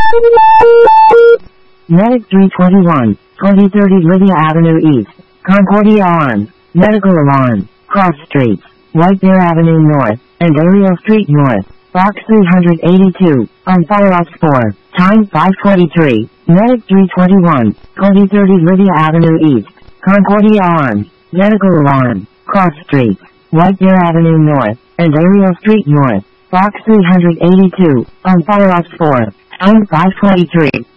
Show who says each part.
Speaker 1: Medic 321, 2030 Lydia Avenue East, Concordia Arms, Medical Alarm, Cross Streets, White Bear Avenue North, and Ariel Street North, Box 382, on Fire Ops 4, time 5:23, Medic 321, 2030 Lydia Avenue East, Concordia Arms, Medical Alarm, Cross Streets, White Bear Avenue North, and Ariel Street North, Box 382, on Fire Ops 4, time 5:23.